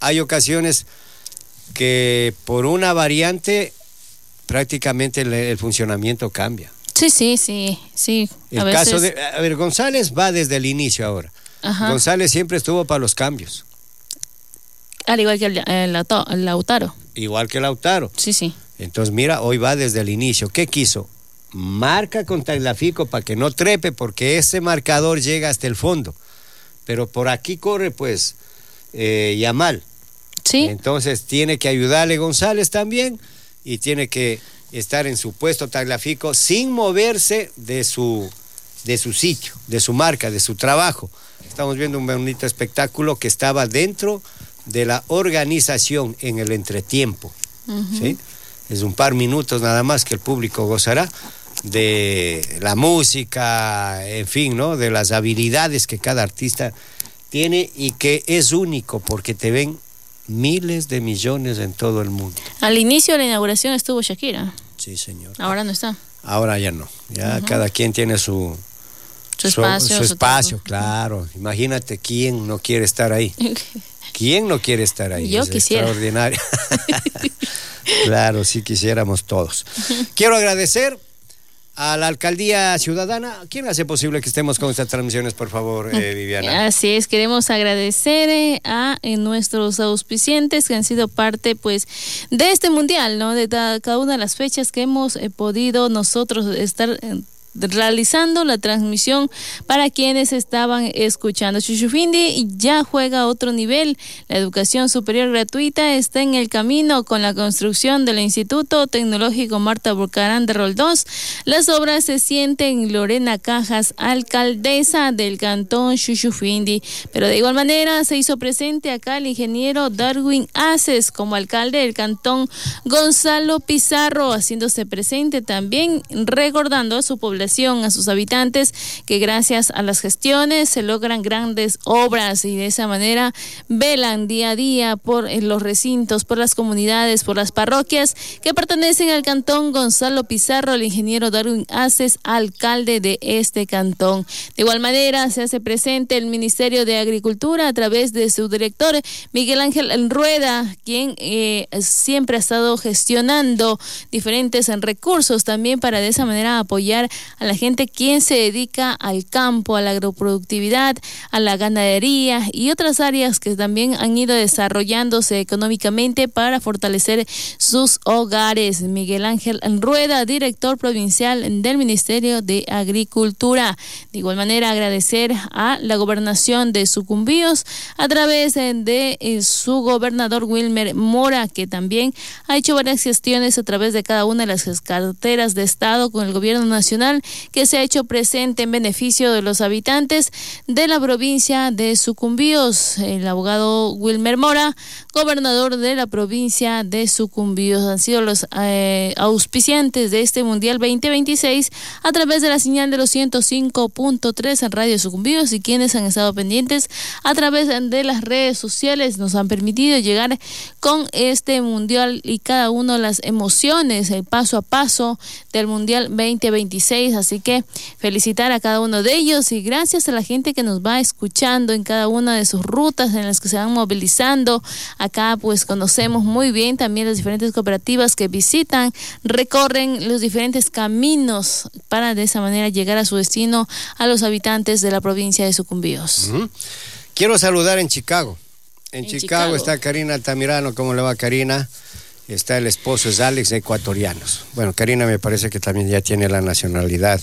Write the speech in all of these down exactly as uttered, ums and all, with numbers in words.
hay ocasiones que por una variante prácticamente el, el funcionamiento cambia. Sí, sí, sí, sí. El a caso veces... de, a ver, González va desde el inicio ahora. Ajá. González siempre estuvo para los cambios. Al igual que el, el, el Lautaro. Igual que Lautaro. Sí, sí. Entonces, mira, hoy va desde el inicio. ¿Qué quiso? Marca con Tagliafico para que no trepe, porque ese marcador llega hasta el fondo. Pero por aquí corre, pues, eh, Yamal. Sí. Entonces, tiene que ayudarle González también y tiene que estar en su puesto Tagliafico sin moverse de su, de su sitio, de su marca, de su trabajo. Estamos viendo un bonito espectáculo que estaba dentro de la organización en el entretiempo. Uh-huh. ¿Sí? Es un par minutos nada más que el público gozará de la música, en fin, ¿no? De las habilidades que cada artista tiene y que es único porque te ven miles de millones en todo el mundo. Al inicio de la inauguración estuvo Shakira. Sí, señor. Ahora no está. Ahora ya no. Ya uh-huh. Cada quien tiene su, su espacio. Su, su espacio, claro. Uh-huh. Imagínate quién no quiere estar ahí. ¿Quién no quiere estar ahí? Yo es quisiera. Extraordinario. Claro, sí quisiéramos todos. Quiero agradecer a la Alcaldía Ciudadana. ¿Quién hace posible que estemos con estas transmisiones, por favor, eh, Viviana? Así es, queremos agradecer eh, a eh, nuestros auspiciantes que han sido parte, pues, de este mundial, ¿no? De ta, cada una de las fechas que hemos eh, podido nosotros estar eh, realizando la transmisión para quienes estaban escuchando. Chushufindi ya juega a otro nivel. La educación superior gratuita está en el camino con la construcción del Instituto Tecnológico Marta Burcarán de Roldós. Las obras se sienten Lorena Cajas, alcaldesa del cantón Chushufindi. Pero de igual manera se hizo presente acá el ingeniero Darwin Aces como alcalde del cantón Gonzalo Pizarro, haciéndose presente también, recordando a su población, a sus habitantes, que gracias a las gestiones se logran grandes obras y de esa manera velan día a día por los recintos, por las comunidades, por las parroquias que pertenecen al cantón Gonzalo Pizarro. El ingeniero Darwin Aces, alcalde de este cantón. De igual manera se hace presente el Ministerio de Agricultura a través de su director Miguel Ángel Rueda, quien eh, siempre ha estado gestionando diferentes recursos también para de esa manera apoyar a la gente quien se dedica al campo, a la agroproductividad, a la ganadería y otras áreas que también han ido desarrollándose económicamente para fortalecer sus hogares. Miguel Ángel Rueda, director provincial del Ministerio de Agricultura. De igual manera, agradecer a la gobernación de Sucumbíos a través de, de su gobernador Wilmer Mora, que también ha hecho varias gestiones a través de cada una de las carteras de Estado con el gobierno nacional, que se ha hecho presente en beneficio de los habitantes de la provincia de Sucumbíos. El abogado Wilmer Mora, gobernador de la provincia de Sucumbíos, han sido los eh, auspiciantes de este Mundial veinte veintiséis a través de la señal de los ciento cinco punto tres en Radio Sucumbíos, y quienes han estado pendientes a través de las redes sociales nos han permitido llegar con este Mundial y cada una de las emociones, el paso a paso del Mundial veinte veintiséis. Así que felicitar a cada uno de ellos y gracias a la gente que nos va escuchando en cada una de sus rutas en las que se van movilizando. Acá pues conocemos muy bien también las diferentes cooperativas que visitan, recorren los diferentes caminos para de esa manera llegar a su destino a los habitantes de la provincia de Sucumbíos. Uh-huh. Quiero saludar en Chicago. En, en Chicago, Chicago está Karina Altamirano. ¿Cómo le va, Karina? Está el esposo, es Alex, ecuatorianos. Bueno, Karina me parece que también ya tiene la nacionalidad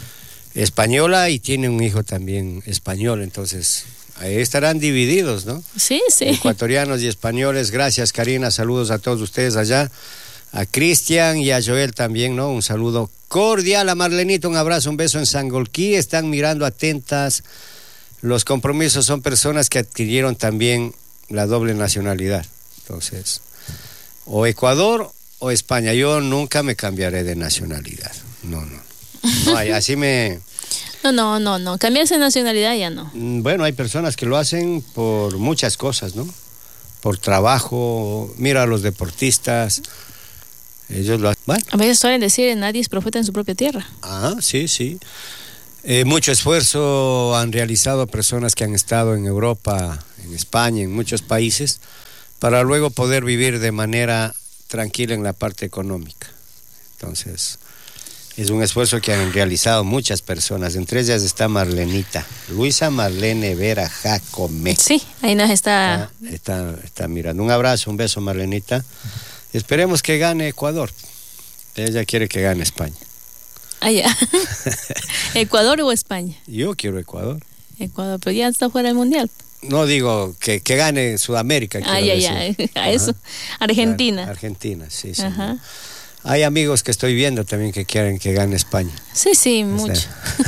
española y tiene un hijo también español, entonces ahí estarán divididos, ¿no? Sí, sí. Ecuatorianos y españoles. Gracias, Karina, saludos a todos ustedes allá, a Cristian y a Joel también, ¿no? Un saludo cordial a Marlenita, un abrazo, un beso en Sangolquí. Están mirando atentas. Los compromisos son personas que adquirieron también la doble nacionalidad, entonces o Ecuador o España. Yo nunca me cambiaré de nacionalidad. No, no. No hay, así me... No, no, no, no. Cambiarse de nacionalidad ya no. Bueno, hay personas que lo hacen por muchas cosas, ¿no? Por trabajo. Mira a los deportistas. Ellos lo hacen. Bueno. A veces suelen decir, nadie es profeta en su propia tierra. Ah, sí, sí. Eh, mucho esfuerzo han realizado personas que han estado en Europa, en España, en muchos países, para luego poder vivir de manera tranquila en la parte económica. Entonces, es un esfuerzo que han realizado muchas personas. Entre ellas está Marlenita, Luisa Marlene Vera Jacome. Sí, ahí nos está... Está, está, está mirando. Un abrazo, un beso, Marlenita. Esperemos que gane Ecuador. Ella quiere que gane España. Ah, ya. ¿Ecuador o España? Yo quiero Ecuador. Ecuador, pero ya está fuera del mundial. No digo que, que gane Sudamérica. Ah, ya, ya. A eso. Argentina. Claro, Argentina, sí, sí. Ajá. Hay amigos que estoy viendo también que quieren que gane España. Sí, sí, mucho.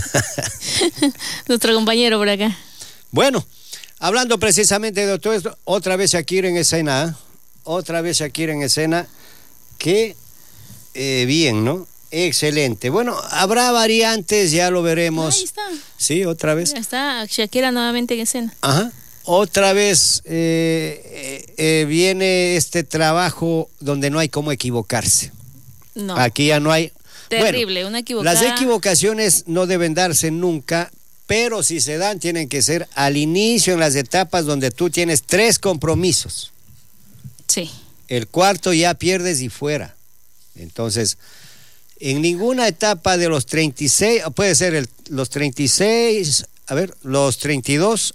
Nuestro compañero por acá. Bueno, hablando precisamente de todo esto, otra vez Shakira en escena, ¿eh? Otra vez Shakira en escena, que eh, bien, ¿no? Excelente. Bueno, habrá variantes, ya lo veremos. Ahí está. Sí, otra vez. Ya está Shakira nuevamente en escena. Ajá. Otra vez eh, eh, eh, viene este trabajo donde no hay cómo equivocarse. No. Aquí ya no hay... Terrible, bueno, una equivocada. Las equivocaciones no deben darse nunca, pero si se dan tienen que ser al inicio, en las etapas donde tú tienes tres compromisos. Sí. El cuarto ya pierdes y fuera. Entonces, en ninguna etapa de los treinta y seis, puede ser el, los treinta y seis, a ver, los treinta y dos,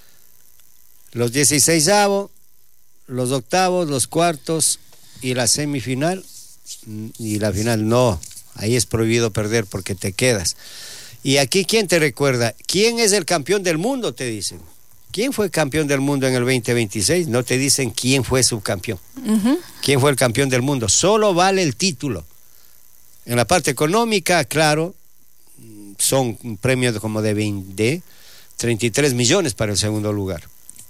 los dieciséis, los octavos, los cuartos y la semifinal y la final, no, ahí es prohibido perder porque te quedas. Y aquí, ¿quién te recuerda? ¿Quién es el campeón del mundo? Te dicen. ¿Quién fue campeón del mundo en el veinte veintiséis? No te dicen quién fue subcampeón. Uh-huh. ¿Quién fue el campeón del mundo? Solo vale el título. En la parte económica, claro, son un premio como de, veinte, de treinta y tres millones para el segundo lugar.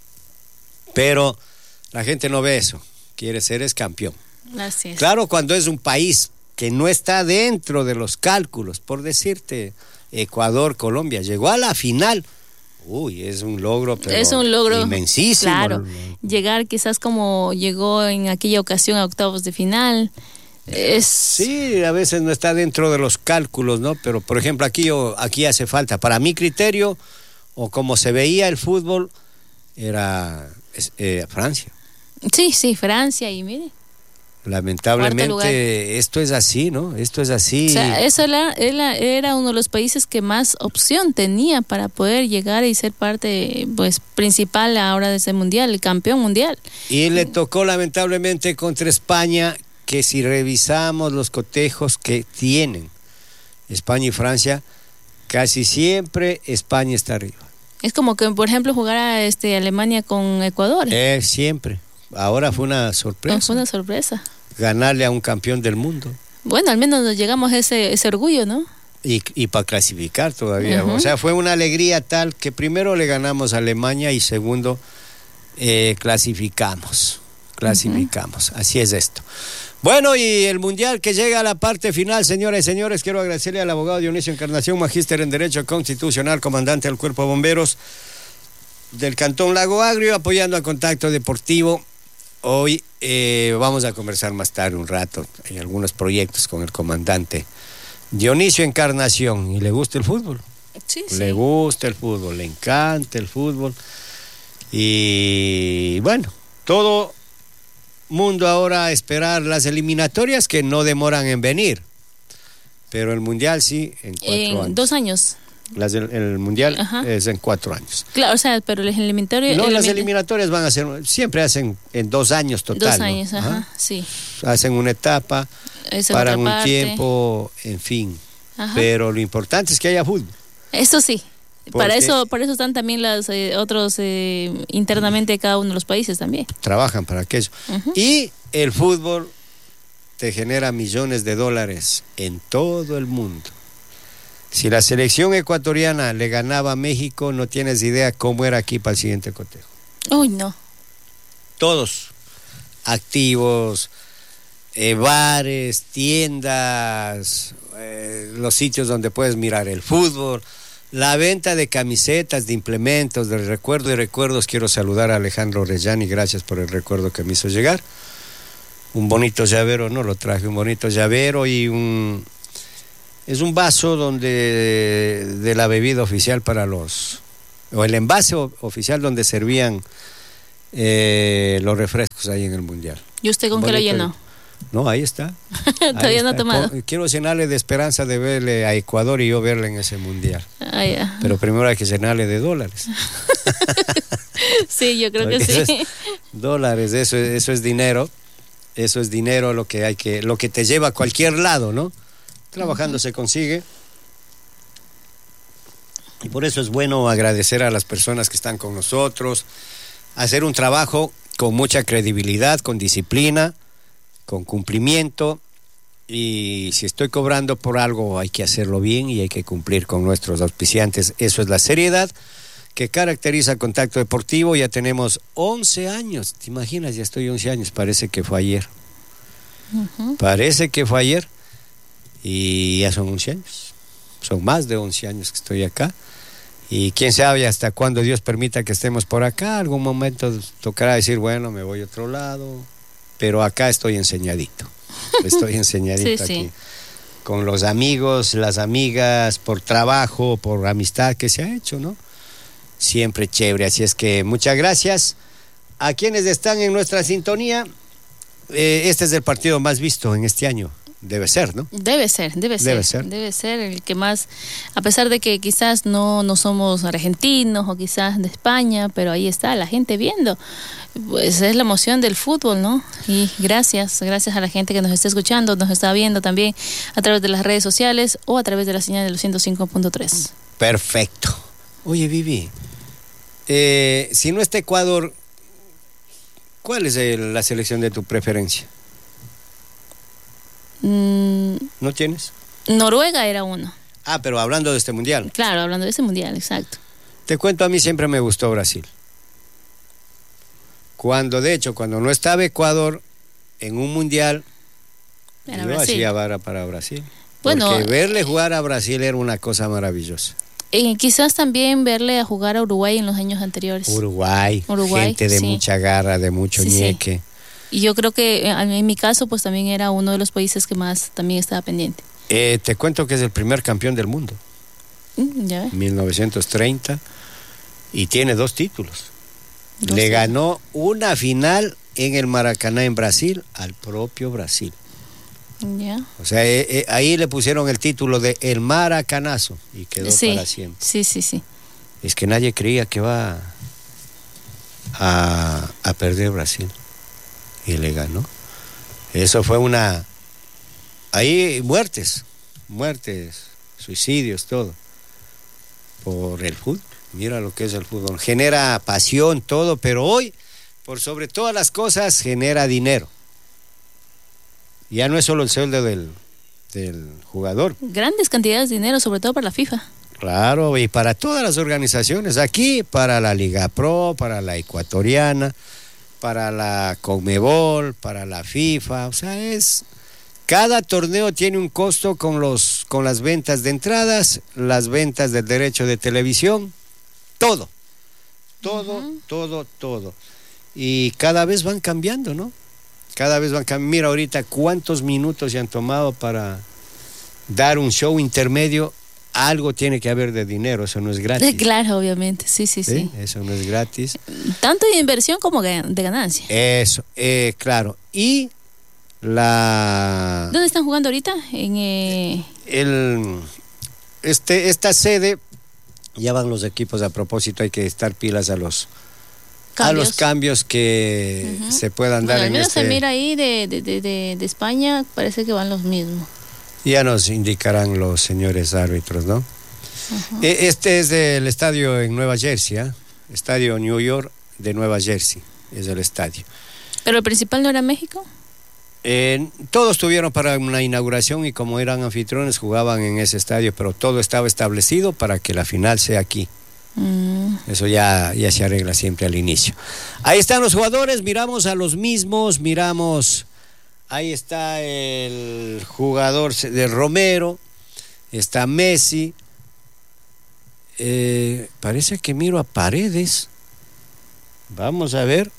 Pero la gente no ve eso. Quiere ser es campeón. Así es. Claro, cuando es un país que no está dentro de los cálculos, por decirte, Ecuador, Colombia, llegó a la final. Uy, es un logro, pero es un logro inmensísimo. Claro, llegar quizás como llegó en aquella ocasión a octavos de final. Es... Sí, a veces no está dentro de los cálculos, ¿no? Pero, por ejemplo, aquí, aquí hace falta, para mi criterio, o como se veía el fútbol, era eh, Francia. Sí, sí, Francia, y mire. Lamentablemente esto es así, ¿no? Esto es así. O sea, eso era, era, era uno de los países que más opción tenía para poder llegar y ser parte, pues, principal ahora de ese mundial, el campeón mundial. Y le tocó lamentablemente contra España, que si revisamos los cotejos que tienen España y Francia, casi siempre España está arriba. Es como que, por ejemplo, jugar a este Alemania con Ecuador. Eh, siempre. Ahora fue una sorpresa. No, fue una sorpresa. Ganarle a un campeón del mundo. Bueno, al menos nos llegamos a ese, ese orgullo, ¿no? Y, y para clasificar todavía. Uh-huh. O sea, fue una alegría tal que primero le ganamos a Alemania y segundo eh, clasificamos. Clasificamos. Uh-huh. Así es esto. Bueno, y el mundial que llega a la parte final, señoras y señores, quiero agradecerle al abogado Dionisio Encarnación, magíster en Derecho Constitucional, comandante del Cuerpo de Bomberos del Cantón Lago Agrio, apoyando a Contacto Deportivo. Hoy eh, vamos a conversar más tarde un rato. Hay algunos proyectos con el comandante Dionisio Encarnación. ¿Y le gusta el fútbol? Sí, sí. Le gusta el fútbol, le encanta el fútbol. Y bueno, todo mundo ahora a esperar las eliminatorias que no demoran en venir. Pero el mundial sí, en cuatro en años. dos años. Las del, el mundial Ajá. es en cuatro años. Claro, o sea, pero las eliminatorias... No, elimin... las eliminatorias van a ser, siempre hacen en dos años total. Dos años, ¿no? ajá, ajá, sí. Hacen una etapa, Esa paran un parte. tiempo, en fin. Ajá. Pero lo importante es que haya fútbol. Eso sí. Para eso, para eso están también los eh, otros eh, internamente cada uno de los países también. Trabajan para aquello. Uh-huh. Y el fútbol te genera millones de dólares en todo el mundo. Si la selección ecuatoriana le ganaba a México, no tienes idea cómo era aquí para el siguiente cotejo. Uy, no. Todos activos, eh, bares, tiendas, eh, los sitios donde puedes mirar el fútbol, la venta de camisetas, de implementos, de recuerdo y recuerdos. Quiero saludar a Alejandro Orellani, gracias por el recuerdo que me hizo llegar. Un bonito llavero, no lo traje, un bonito llavero y un... Es un vaso donde de la bebida oficial para los... o el envase oficial donde servían eh, los refrescos ahí en el Mundial. ¿Y usted con qué lo llenó? No, ahí está. Todavía ahí no ha está. tomado. Quiero llenarle de esperanza de verle a Ecuador y yo verle en ese Mundial. Ah, ya. Pero primero hay que llenarle de dólares. Sí, yo creo Porque que sí. Es, dólares, eso, eso es dinero. Eso es dinero lo que hay que, lo que te lleva a cualquier lado, ¿no? Trabajando uh-huh. se consigue. Y por eso es bueno agradecer a las personas que están con nosotros, hacer un trabajo con mucha credibilidad, con disciplina, con cumplimiento, y si estoy cobrando por algo hay que hacerlo bien y hay que cumplir con nuestros auspiciantes. Eso es la seriedad que caracteriza Contacto Deportivo. Ya tenemos once años, ¿te imaginas? Ya estoy once años, parece que fue ayer. Uh-huh. Parece que fue ayer y ya son once años. Son más de once años que estoy acá. Y quién sabe hasta cuándo Dios permita que estemos por acá. Algún momento tocará decir, bueno, me voy a otro lado. Pero acá estoy enseñadito. Estoy enseñadito sí, aquí. Sí. Con los amigos, las amigas, por trabajo, por amistad que se ha hecho, ¿no? Siempre chévere. Así es que muchas gracias a quienes están en nuestra sintonía. Eh, este es el partido más visto en este año. Debe ser, ¿no? Debe ser, debe ser, debe ser. Debe ser el que más, a pesar de que quizás no, no somos argentinos o quizás de España, pero ahí está la gente viendo. Pues es la emoción del fútbol, ¿no? Y gracias, gracias a la gente que nos está escuchando, nos está viendo también a través de las redes sociales o a través de la señal de los ciento cinco punto tres. Perfecto. Oye, Vivi, eh, si no está Ecuador, ¿cuál es el, la selección de tu preferencia? Mm, ¿No tienes? Noruega era uno. Ah, pero hablando de este mundial. Claro, hablando de este mundial, exacto. Te cuento, a mí siempre me gustó Brasil. Cuando, de hecho, cuando no estaba Ecuador en un mundial, era yo Brasil. Hacía vara para Brasil. Bueno, porque verle jugar a Brasil era una cosa maravillosa. Y quizás también verle a jugar a Uruguay en los años anteriores. Uruguay, Uruguay gente de sí. mucha garra, de mucho sí, ñeque. Sí. Y yo creo que en mi caso pues también era uno de los países que más también estaba pendiente. Eh, te cuento que es el primer campeón del mundo. Mm, ya ves. mil novecientos treinta y tiene dos títulos. Dos Le títulos. Ganó una final en el Maracaná en Brasil al propio Brasil. Ya. O sea, eh, eh, ahí le pusieron el título de El Maracanazo y quedó sí, para siempre. Sí, sí, sí. Es que nadie creía que va a, a perder Brasil. Y le ganó. Eso fue una... Ahí muertes, muertes, suicidios, todo. Por el fútbol. Mira lo que es el fútbol. Genera pasión, todo, pero hoy, por sobre todas las cosas, genera dinero. Ya no es solo el sueldo del, del jugador. Grandes cantidades de dinero, sobre todo para la FIFA. Claro, y para todas las organizaciones. Aquí, para la Liga Pro, para la Ecuatoriana, para la Conmebol, para la FIFA, o sea, es... Cada torneo tiene un costo con, los, con las ventas de entradas, las ventas del derecho de televisión, todo, todo, uh-huh. todo, todo. Y cada vez van cambiando, ¿no? Cada vez van cambiando. Mira ahorita cuántos minutos se han tomado para dar un show intermedio. Algo tiene que haber de dinero, eso no es gratis. Claro, obviamente, sí, sí, sí. ¿Sí? Eso no es gratis. Tanto de inversión como de ganancia. Eso, eh, claro. Y la... ¿Dónde están jugando ahorita? En eh... el este esta sede ya van los equipos. A propósito, hay que estar pilas a los cambios, a los cambios que uh-huh. se puedan dar. Bueno, al menos en este... se mira ahí de, de, de, de, de España, parece que van los mismos. Ya nos indicarán los señores árbitros, ¿no? Uh-huh. Este es del estadio en Nueva Jersey, ¿eh? Estadio New York de Nueva Jersey, es el estadio. ¿Pero el principal no era México? Eh, todos tuvieron para una inauguración y como eran anfitriones jugaban en ese estadio, pero todo estaba establecido para que la final sea aquí. Mm. Eso ya, ya se arregla siempre al inicio. Ahí están los jugadores, miramos a los mismos, miramos, ahí está el jugador de Romero, está Messi, eh, parece que miro a Paredes, vamos a ver,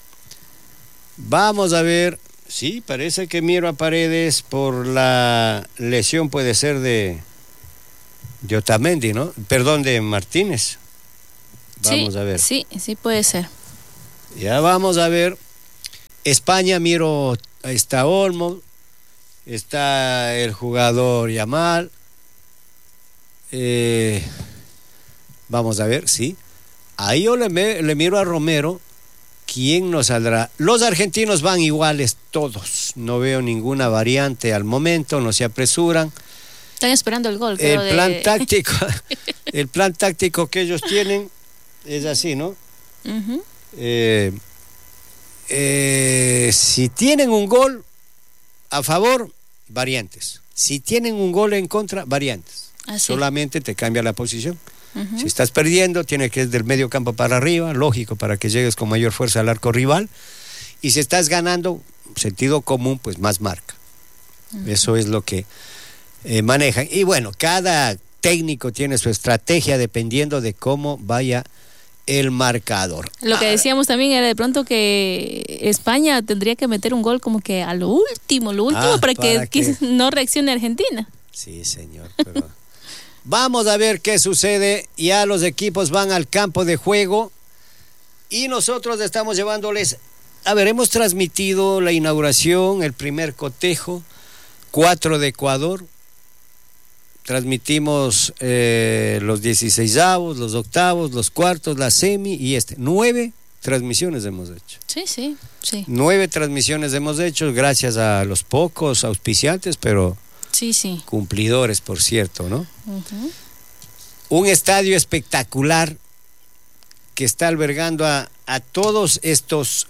vamos a ver. Sí, parece que miro a Paredes por la lesión, puede ser de, de Otamendi, ¿no? Perdón, de Martínez. Vamos sí, a ver. Sí, sí puede ser. Ya vamos a ver. España, miro, está Olmo, está el jugador Yamal. Eh, vamos a ver, sí. Ahí yo le, me, le miro a Romero. ¿Quién nos saldrá? Los argentinos van iguales todos. No veo ninguna variante al momento, no se apresuran. Están esperando el gol. Creo, el plan de... táctico, el plan táctico que ellos tienen es así, ¿no? Uh-huh. Eh, eh, si tienen un gol a favor, variantes. Si tienen un gol en contra, variantes. Así. Solamente te cambia la posición. Uh-huh. Si estás perdiendo, tiene que ir del medio campo para arriba, lógico, para que llegues con mayor fuerza al arco rival. Y si estás ganando, sentido común, pues más marca. Uh-huh. Eso es lo que eh, manejan. Y bueno, cada técnico tiene su estrategia dependiendo de cómo vaya el marcador. Lo que decíamos también era de pronto que España tendría que meter un gol como que a lo último, lo último, ah, para, para que, que que no reaccione Argentina. Sí, señor, pero... Vamos a ver qué sucede. Ya los equipos van al campo de juego y nosotros estamos llevándoles, a ver, hemos transmitido la inauguración, el primer cotejo, cuatro de Ecuador, transmitimos eh, los dieciseisavos, los octavos, los cuartos, la semi y este, nueve transmisiones hemos hecho. Sí, sí, sí. Nueve transmisiones hemos hecho gracias a los pocos auspiciantes, pero... Sí, sí. Cumplidores, por cierto, ¿no? Uh-huh. Un estadio espectacular que está albergando a, a todos estos,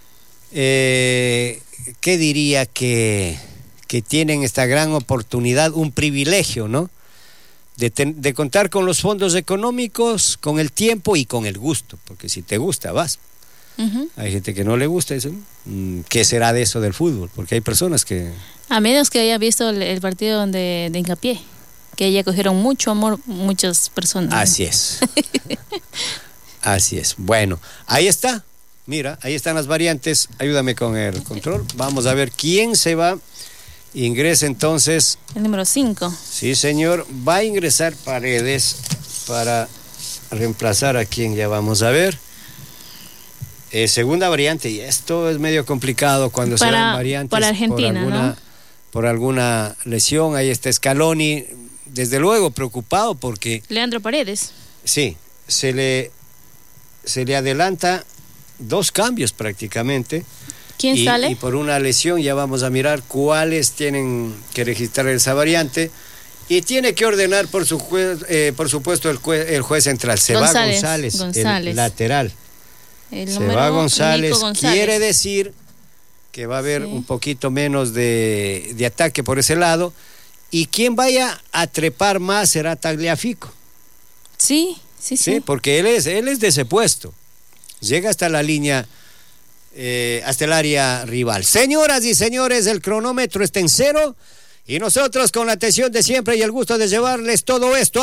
eh, ¿qué diría? Que, que tienen esta gran oportunidad, un privilegio, ¿no? De, ten, de contar con los fondos económicos, con el tiempo y con el gusto, porque si te gusta, vas. Uh-huh. Hay gente que no le gusta eso. ¿Qué será de eso del fútbol? Porque hay personas que... A menos que haya visto el, el partido donde de hincapié, que ya cogieron mucho amor muchas personas. Así es. Así es. Bueno, ahí está. Mira, ahí están las variantes. Ayúdame con el control. Vamos a ver quién se va. Ingresa entonces. El número cinco. Sí, señor. Va a ingresar Paredes para reemplazar a quien ya vamos a ver. Eh, segunda variante, y esto es medio complicado cuando para, se dan variantes para Argentina, por alguna, ¿no? por alguna lesión. Ahí está Scaloni, desde luego preocupado porque... Leandro Paredes. Sí, se le, se le adelanta dos cambios prácticamente. ¿Quién y, sale? Y por una lesión ya vamos a mirar cuáles tienen que registrar esa variante. Y tiene que ordenar, por, su juez, eh, por supuesto, el juez, el juez central. Se González, va González, González, el lateral. El Se va González, González, quiere decir que va a haber sí. un poquito menos de, de ataque por ese lado, y quien vaya a trepar más será Tagliafico. Sí, sí, sí. Sí, porque él es, él es de ese puesto, llega hasta la línea, eh, hasta el área rival. Señoras y señores, el cronómetro está en cero, y nosotros con la atención de siempre y el gusto de llevarles todo esto,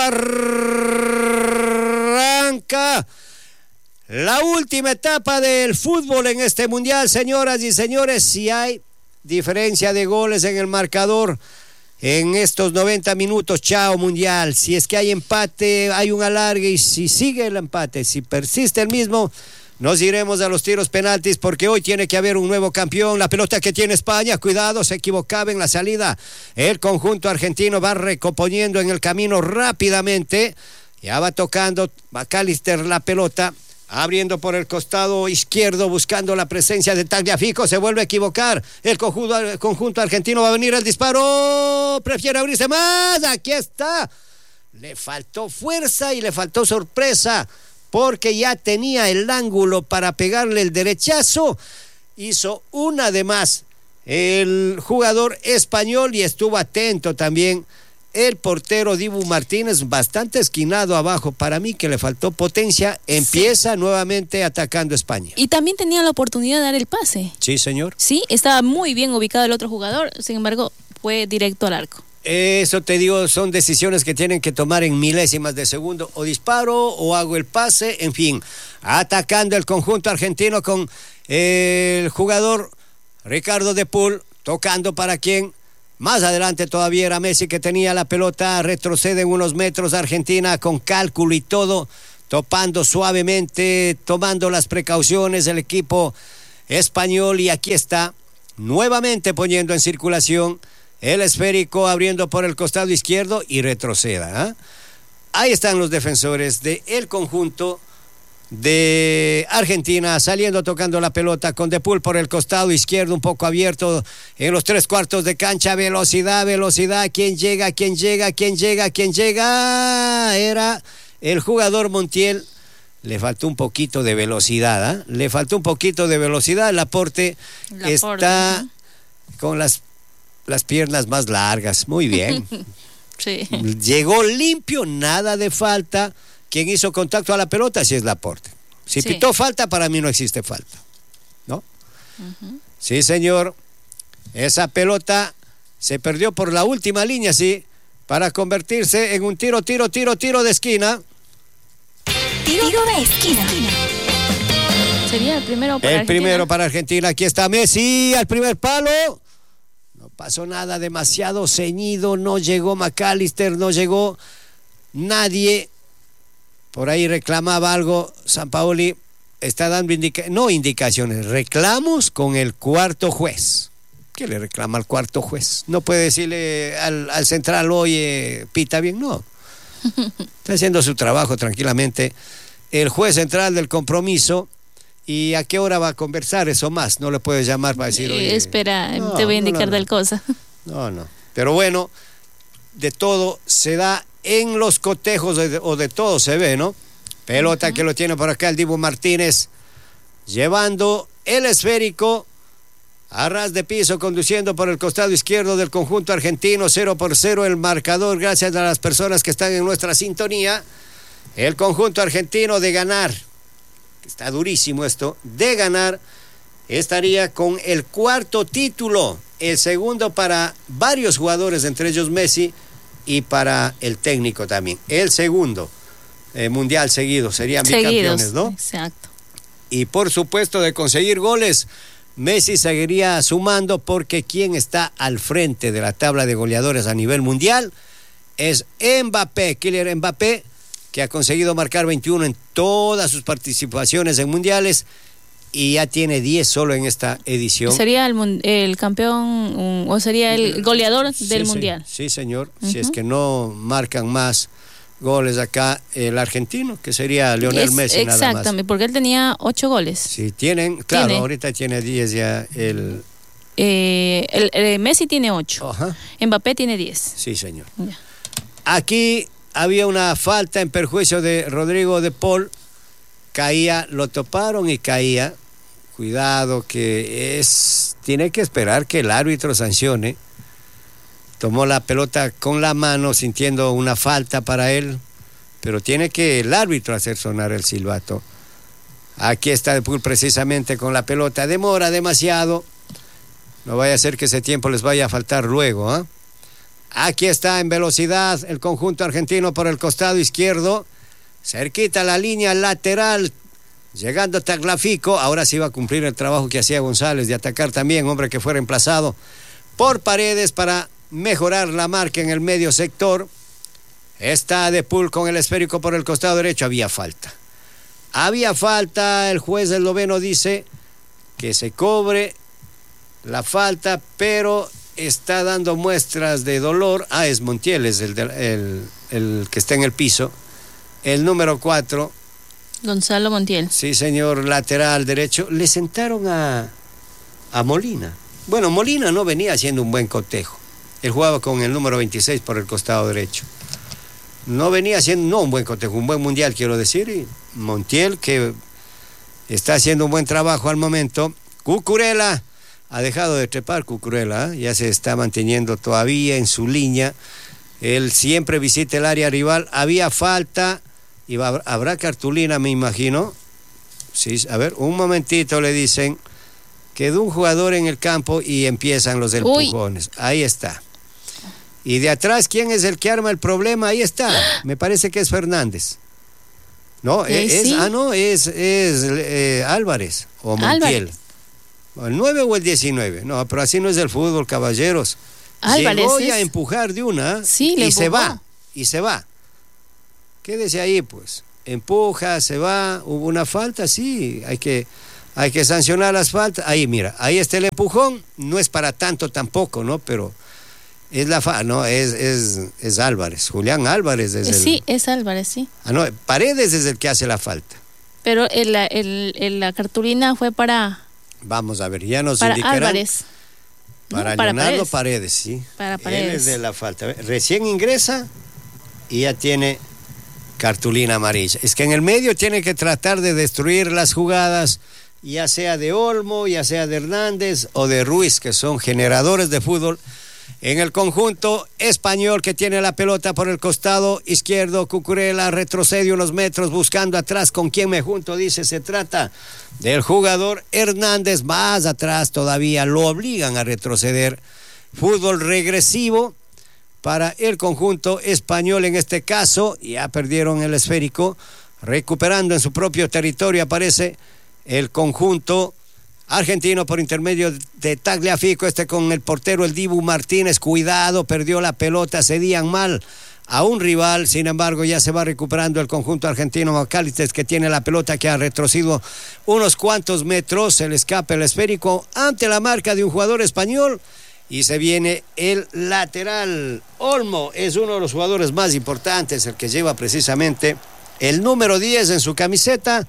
arranca la última etapa del fútbol en este mundial. Señoras y señores, si hay diferencia de goles en el marcador en estos noventa minutos, chao mundial. Si es que hay empate, hay un alargue, y si sigue el empate, si persiste el mismo, nos iremos a los tiros penaltis, porque hoy tiene que haber un nuevo campeón. La pelota que tiene España, cuidado, se equivocaba en la salida. El conjunto argentino va recomponiendo en el camino rápidamente. Ya va tocando McAllister la pelota, abriendo por el costado izquierdo, buscando la presencia de Tagliafico. Se vuelve a equivocar el conjunto, el conjunto argentino. Va a venir el disparo, prefiere abrirse más. Aquí está. Le faltó fuerza y le faltó sorpresa, porque ya tenía el ángulo para pegarle el derechazo. Hizo una de más el jugador español, y estuvo atento también el portero Dibu Martínez, bastante esquinado abajo. Para mí que le faltó potencia. Empieza sí. nuevamente atacando España. Y también tenía la oportunidad de dar el pase. Sí, señor. Sí, estaba muy bien ubicado el otro jugador, sin embargo, fue directo al arco. Eso te digo, son decisiones que tienen que tomar en milésimas de segundo. O disparo o hago el pase, en fin. Atacando el conjunto argentino con el jugador Ricardo de Paul, tocando para quien... Más adelante todavía era Messi, que tenía la pelota, retrocede en unos metros Argentina con cálculo y todo, topando suavemente, tomando las precauciones el equipo español, y aquí está nuevamente poniendo en circulación el esférico, abriendo por el costado izquierdo y retroceda, ¿eh? Ahí están los defensores del conjunto de Argentina, saliendo, tocando la pelota con De Paul por el costado izquierdo, un poco abierto en los tres cuartos de cancha. Velocidad, velocidad, ¿quién llega, quién llega, quién llega, quién llega? Era el jugador Montiel. Le faltó un poquito de velocidad, ¿eh? Le faltó un poquito de velocidad. Laporte, Laporte está, ¿no?, con las, las piernas más largas. Muy bien. Sí. Llegó limpio, nada de falta. Quien hizo contacto a la pelota sí es Laporte. Si sí pitó falta, para mí no existe falta, ¿no? Uh-huh. Sí, señor. Esa pelota se perdió por la última línea, sí, para convertirse en un tiro, tiro, tiro, tiro de esquina. Tiro de esquina. Sería el primero para El Argentina. primero para Argentina. Aquí está Messi al primer palo. No pasó nada, demasiado ceñido. No llegó McAllister, no llegó nadie. Por ahí reclamaba algo Sampaoli. Está dando indica- no indicaciones, reclamos con el cuarto juez. ¿Qué le reclama al cuarto juez? No puede decirle al, al central, oye, pita bien, no. Está haciendo su trabajo tranquilamente el juez central del compromiso. ¿Y a qué hora va a conversar eso más? No le puedes llamar para decir, oye, eh, espera, no, te voy a indicar no, no, no. tal cosa. No, no. Pero bueno, de todo se da en los cotejos, de, o de todo se ve, ¿no? Pelota uh-huh. que lo tiene por acá el Dibu Martínez, llevando el esférico a ras de piso, conduciendo por el costado izquierdo del conjunto argentino. Cero por cero el marcador, gracias a las personas que están en nuestra sintonía. El conjunto argentino, de ganar, está durísimo esto, de ganar, estaría con el cuarto título, el segundo para varios jugadores, entre ellos Messi, y para el técnico también. El segundo eh, mundial seguido, serían bicampeones, ¿no? Exacto. Y por supuesto, de conseguir goles, Messi seguiría sumando, porque quien está al frente de la tabla de goleadores a nivel mundial es Mbappé, Kylian Mbappé, que ha conseguido marcar veintiuno en todas sus participaciones en mundiales, y ya tiene diez solo en esta edición. ¿Sería el, el campeón um, o sería el goleador sí, del sí, mundial? Sí, señor. Uh-huh. Si es que no marcan más goles acá el argentino, que sería Lionel es, Messi nada más. Exactamente, porque él tenía ocho goles. Sí, tienen, claro, ¿Tiene? ahorita tiene diez ya el... Eh, el, el Messi tiene ocho. Ajá. Mbappé tiene diez. Sí, señor. Ya. Aquí había una falta en perjuicio de Rodrigo de Paul. Caía, lo toparon y caía. Cuidado, que es, tiene que esperar que el árbitro sancione. Tomó la pelota con la mano, sintiendo una falta para él, pero tiene que el árbitro hacer sonar el silbato. Aquí está De Paul precisamente con la pelota. Demora demasiado. No vaya a ser que ese tiempo les vaya a faltar luego, ¿eh? Aquí está en velocidad el conjunto argentino por el costado izquierdo, cerquita la línea lateral, llegando Tagliafico. Ahora sí va a cumplir el trabajo que hacía González de atacar también, hombre que fue reemplazado por Paredes para mejorar la marca en el medio sector. Está De Paul con el esférico por el costado derecho. Había falta. Había falta. El juez esloveno dice que se cobre la falta, pero está dando muestras de dolor. Ah, es Montiel, es el, de, el, el que está en el piso. El número cuatro. Gonzalo Montiel. Sí, señor, lateral derecho. Le sentaron a, a Molina. Bueno, Molina no venía haciendo un buen cotejo. Él jugaba con el número veintiséis por el costado derecho. No venía haciendo, no un buen cotejo, un buen mundial, quiero decir. Y Montiel, que está haciendo un buen trabajo al momento. Cucurella ha dejado de trepar, Cucurella, ¿eh? Ya se está manteniendo todavía en su línea. Él siempre visita el área rival. Había falta y va, habrá cartulina, me imagino. Sí, a ver, un momentito, le dicen. Quedó un jugador en el campo y empiezan los empujones. Uy. Ahí está. Y de atrás, ¿quién es el que arma el problema? Ahí está. Me parece que es Fernández. No, es, sí. ah, no, es, es eh, Álvarez o Montiel. Álvarez. ¿El nueve o el diecinueve? No, pero así no es el fútbol, caballeros. Álvarez Llegó es... ya a empujar de una sí, y le se empujó. va, y se va. Quédese ahí, pues. empuja, se va, hubo una falta, sí, hay que, hay que sancionar las faltas. Ahí, mira, ahí está el empujón, no es para tanto tampoco, ¿no? Pero es la fa, no, es, es, es Álvarez, Julián Álvarez es el... Sí, es Álvarez, sí. Ah, no, Paredes es el que hace la falta. Pero el, el, el, la cartulina fue para... Vamos a ver, ya nos para indicarán. Álvarez. Para No, para Leonardo Paredes. Paredes, sí. Para Paredes. Él es de la falta. Recién ingresa y ya tiene cartulina amarilla. Es que en el medio tiene que tratar de destruir las jugadas, ya sea de Olmo, ya sea de Hernández o de Ruiz, que son generadores de fútbol. En el conjunto español, que tiene la pelota por el costado izquierdo, Cucurella retrocede unos metros buscando atrás con quién me junto, dice, se trata del jugador Hernández, más atrás todavía, lo obligan a retroceder. Fútbol regresivo para el conjunto español en este caso, ya perdieron el esférico, recuperando en su propio territorio aparece el conjunto argentino por intermedio de Tagliafico, este con el portero el Dibu Martínez, cuidado, perdió la pelota, cedían mal a un rival, sin embargo ya se va recuperando el conjunto argentino. Macalister, que tiene la pelota, que ha retrocedido unos cuantos metros, se le escapa el esférico ante la marca de un jugador español y se viene el lateral. Olmo es uno de los jugadores más importantes, el que lleva precisamente el número diez en su camiseta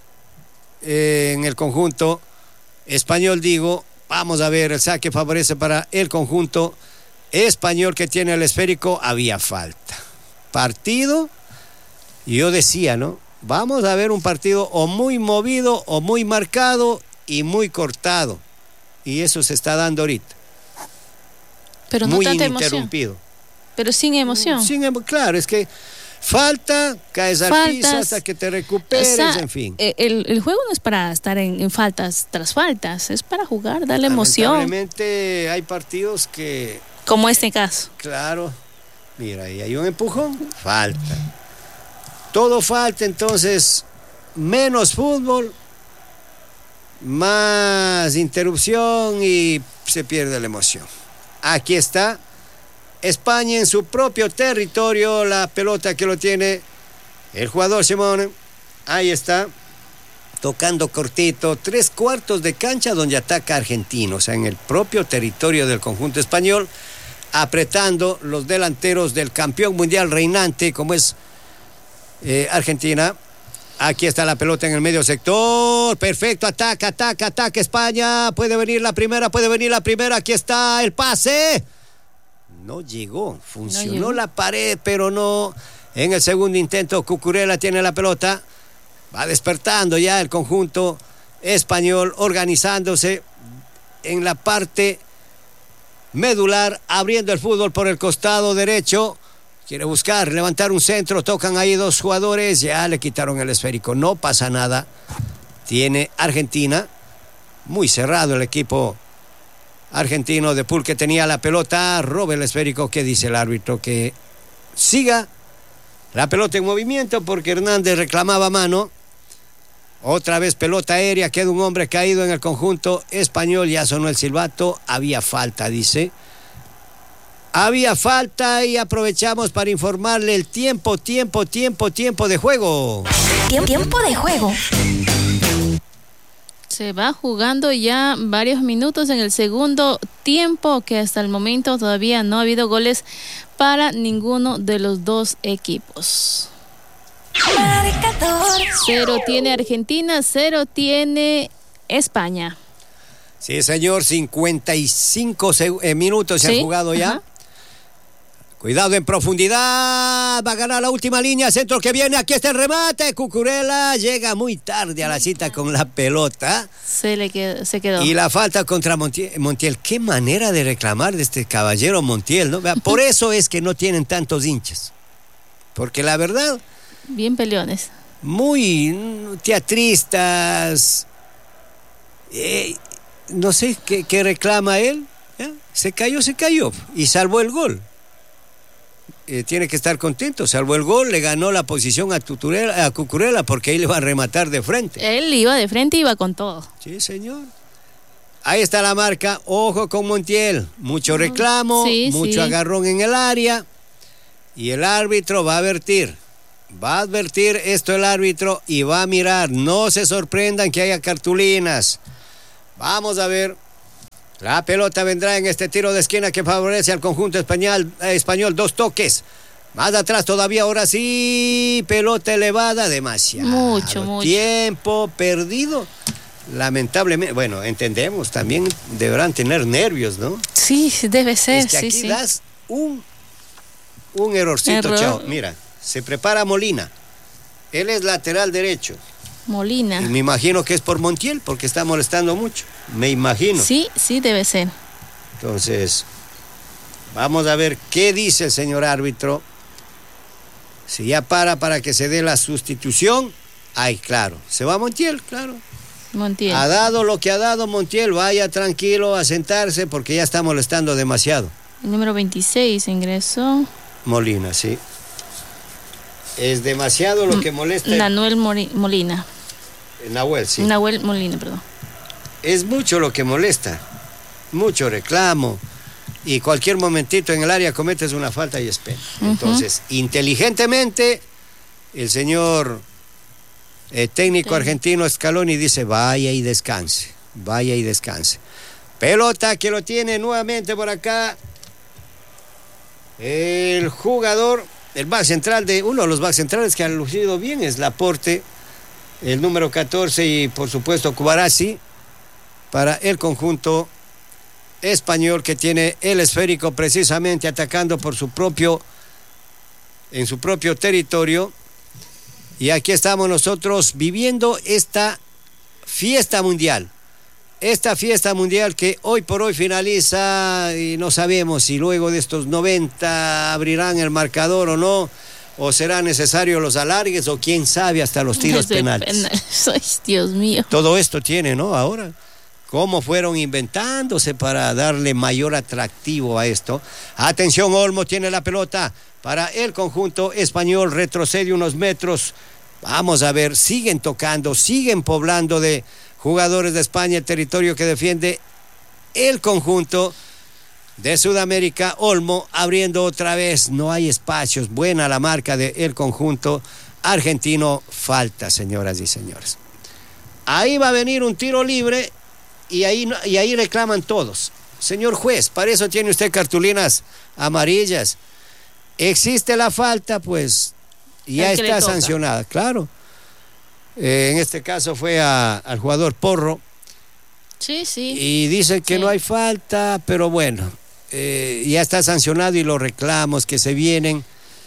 eh, en el conjunto español, digo. Vamos a ver, el saque favorece para el conjunto español, que tiene el esférico. Había falta. Partido, yo decía, ¿no? Vamos a ver un partido o muy movido, o muy marcado y muy cortado. Y eso se está dando ahorita. Pero no muy tanta emoción. ininterrumpido. Pero sin emoción. Sin emo- claro, es que falta, caes al Faltas, piso hasta que te recuperes, o sea, en fin. El, el juego no es para estar en, en faltas tras faltas, es para jugar, darle emoción. Lamentablemente hay partidos que, Como este caso. claro, mira, ahí hay un empujón, falta. Todo falta, entonces, menos fútbol, más interrupción y se pierde la emoción. Aquí está España en su propio territorio, la pelota que lo tiene el jugador Simón, ahí está, tocando cortito, tres cuartos de cancha donde ataca Argentina, o sea, en el propio territorio del conjunto español, apretando los delanteros del campeón mundial reinante, como es eh, Argentina. Aquí está la pelota en el medio sector, perfecto, ataca, ataca, ataca España, puede venir la primera, puede venir la primera, aquí está el pase. No llegó, funcionó no llegó. la pared, pero no. En el segundo intento, Cucurella tiene la pelota, va despertando ya el conjunto español, organizándose en la parte medular, abriendo el fútbol por el costado derecho. Quiere buscar, levantar un centro, tocan ahí dos jugadores, ya le quitaron el esférico, no pasa nada. Tiene Argentina, muy cerrado el equipo argentino. De Paul, que tenía la pelota, roba el esférico. ¿Qué dice el árbitro? Que siga la pelota en movimiento porque Hernández reclamaba mano. Otra vez pelota aérea, queda un hombre caído en el conjunto español, ya sonó el silbato, había falta, dice. Había falta y aprovechamos para informarle el tiempo, tiempo, tiempo, tiempo de juego. Tiempo de juego. Se va jugando ya varios minutos en el segundo tiempo, que hasta el momento todavía no ha habido goles para ninguno de los dos equipos. Marcador. Cero tiene Argentina, cero tiene España. Sí, señor, cincuenta y cinco seg- eh, minutos se ¿Sí? han jugado ya. Ajá. Cuidado en profundidad, va a ganar la última línea, centro que viene, aquí está el remate, Cucurella llega muy tarde a la cita con la pelota. Se le quedó, se quedó. Y la falta contra Montiel. Montiel, qué manera de reclamar de este caballero Montiel, ¿no? Vea, por eso es que no tienen tantos hinchas. Porque la verdad, Bien peleones. muy mm, teatristas. Eh, no sé qué, qué reclama él. ¿eh? Se cayó, se cayó. Y salvó el gol. Eh, tiene que estar contento, salvó el gol, le ganó la posición a, Tuturela, a Cucurella, porque ahí le va a rematar de frente. Él iba de frente, iba con todo. Sí, señor. Ahí está la marca, ojo con Montiel, mucho reclamo, Sí, mucho sí. agarrón en el área, y el árbitro va a advertir. Va a advertir esto el árbitro y va a mirar. No se sorprendan que haya cartulinas. Vamos a ver. La pelota vendrá en este tiro de esquina que favorece al conjunto español. Eh, español dos toques. Más atrás todavía, ahora sí. Pelota elevada, demasiado. Mucho, mucho. Tiempo perdido. Lamentablemente, bueno, entendemos, también deberán tener nervios, ¿no? Sí, debe ser, es que aquí sí, sí. das un, un errorcito, Error. chao. Mira, se prepara Molina. Él es lateral derecho. Molina. Y me imagino que es por Montiel, porque está molestando mucho. Me imagino. Sí, sí, debe ser. Entonces, vamos a ver qué dice el señor árbitro. Si ya para para que se dé la sustitución, ay, claro. Se va Montiel, claro. Montiel. Ha dado lo que ha dado Montiel, vaya tranquilo a sentarse porque ya está molestando demasiado. El número veintiséis ingresó. Molina, sí. Es demasiado lo que molesta. Nahuel Mori- Molina. Nahuel, sí. Nahuel Molina, perdón. Es mucho lo que molesta. Mucho reclamo. Y cualquier momentito en el área cometes una falta y es pena. Uh-huh. Entonces, inteligentemente, el señor eh, técnico Sí. argentino Scaloni dice, vaya y descanse, vaya y descanse. Pelota que lo tiene nuevamente por acá el jugador, el back central de, uno de los back centrales que han lucido bien es Laporte, el número catorce y por supuesto Cubarazzi para el conjunto español que tiene el esférico precisamente atacando por su propio en su propio territorio. Y aquí estamos nosotros viviendo esta fiesta mundial. Esta fiesta mundial que hoy por hoy finaliza y no sabemos si luego de estos noventa abrirán el marcador o no, o será necesario los alargues o quién sabe hasta los tiros penales. penales. Ay, Dios mío. Todo esto tiene, ¿no? Ahora, cómo fueron inventándose para darle mayor atractivo a esto. Atención, Olmo tiene la pelota para el conjunto español, retrocede unos metros. Vamos a ver, siguen tocando, siguen poblando de jugadores de España el territorio que defiende el conjunto de Sudamérica. Olmo abriendo otra vez, no hay espacios, buena la marca del conjunto argentino. Falta, señoras y señores. Ahí va a venir un tiro libre y ahí, y ahí reclaman todos. Señor juez, para eso tiene usted cartulinas amarillas. Existe la falta, pues ya está sancionada, claro. Eh, en este caso fue a, al jugador Porro. Sí, sí. Y dice que sí. no hay falta, pero bueno, eh, ya está sancionado y los reclamos que se vienen.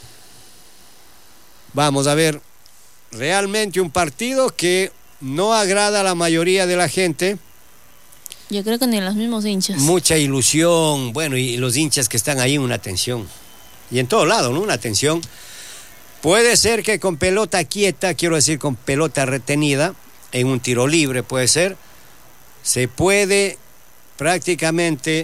Vamos a ver, realmente un partido que no agrada a la mayoría de la gente. Yo creo que ni los mismos hinchas. Mucha ilusión, bueno, y los hinchas que están ahí, una tensión. Y en todo lado, ¿no? Una tensión. Puede ser que con pelota quieta, quiero decir con pelota retenida, en un tiro libre puede ser, se puede prácticamente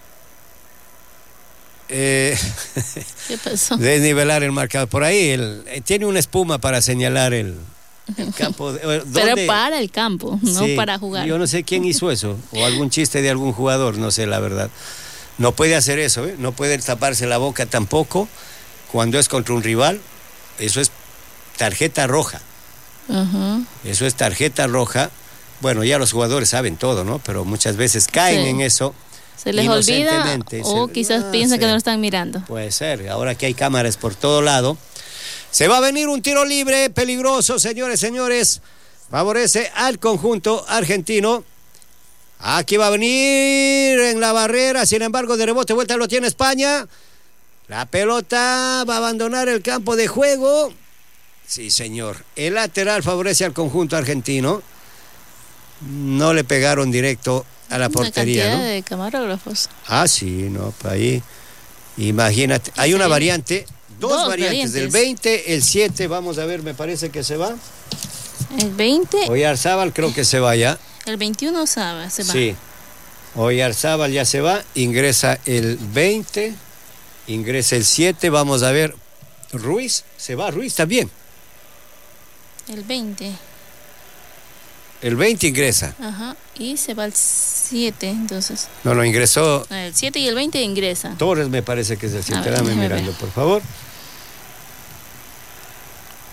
eh, ¿Qué pasó? desnivelar el marcador. Por ahí el, eh, tiene una espuma para señalar el, el campo. De, Pero para el campo, no sí, para jugar. Yo no sé quién hizo eso, o algún chiste de algún jugador, no sé la verdad. No puede hacer eso, ¿eh? No puede taparse la boca tampoco cuando es contra un rival. Eso es tarjeta roja. Uh-huh. Eso es tarjeta roja. Bueno, ya los jugadores saben todo, ¿no? Pero muchas veces caen sí. en eso. Se les olvida o se, quizás ah, piensan sí. que no lo están mirando. Puede ser, ahora que hay cámaras por todo lado. Se va a venir un tiro libre peligroso, señores, señores. Favorece al conjunto argentino. Aquí va a venir en la barrera, sin embargo, de rebote, vuelta lo tiene España. La pelota va a abandonar el campo de juego. Sí, señor. El lateral favorece al conjunto argentino. No le pegaron directo a la portería, una cantidad ¿no? de camarógrafos. Ah, sí, no, para ahí. Imagínate. Hay sí. una variante, dos, dos variantes, variantes. del veinte, el siete, vamos a ver, me parece que se va. El veinte. Oyarzábal creo que se va ya. El veintiuno sabe, se va. Sí. Oyarzábal ya se va, ingresa el veinte, ingresa el siete, vamos a ver. Ruiz, se va Ruiz también. El veinte. El veinte ingresa. Ajá. Y se va el siete, entonces. No, no, ingresó. El siete y el veinte ingresa. Torres me parece que es el siete. ver, Dame déjame mirando, ver. por favor.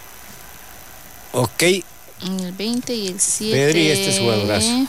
Ok. El veinte y el siete. Pedri, este es jugadorazo.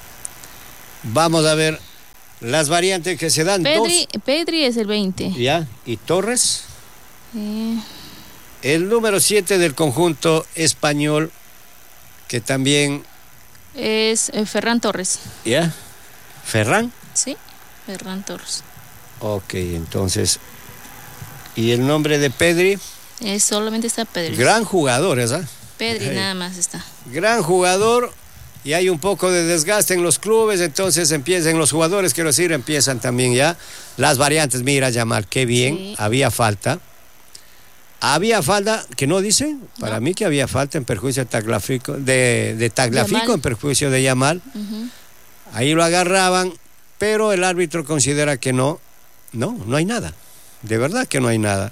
Vamos a ver las variantes que se dan. Pedri, dos. Pedri es el veinte. Ya, y Torres. Eh, El número siete del conjunto español, que también... es eh, Ferran Torres. ¿Ya? ¿Ferran? Sí, Ferran Torres. Ok, entonces... ¿Y el nombre de Pedri? Eh, solamente está Pedri. Gran jugador, ¿esa? Pedri Hey. nada más está. Gran jugador, y hay un poco de desgaste en los clubes, entonces empiezan los jugadores, quiero decir, empiezan también ya las variantes. Mira, Yamal, qué bien, Sí. había falta. Había falta, que no dice, para No. mí que había falta en perjuicio de Tagliafico, de, de Tagliafico Yamal. en perjuicio de Yamal. Ujú. Ahí lo agarraban, pero el árbitro considera que no, no, no hay nada. De verdad que no hay nada.